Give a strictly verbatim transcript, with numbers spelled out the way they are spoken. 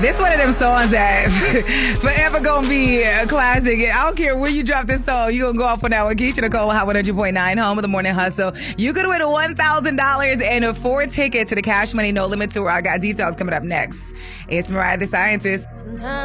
This one of them songs that forever gonna be a classic. I don't care where you drop this song, you gonna go off on that one. Keisha Nicole, Hot one hundred point nine, home of the morning hustle. You could win one thousand dollars and four tickets to the Cash Money No Limit Tour. I got details coming up next. It's Mariah the Scientist. Sometimes